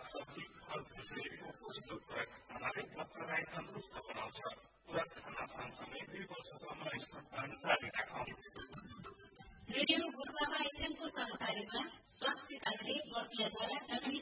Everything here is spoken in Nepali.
सागसब्जी, फल फुलको पुष्ट पूरक खानाले बच्चालाई तन्दुरुस्त बनाउँछ। पूरक खाना सँगसँगै 2 वर्षसम्म स्तनपान जारी राखौं। रेडियो गुरुबाबा एफएमको सहकारीमा स्वास्थ्य कार्य बर्दियाद्वारा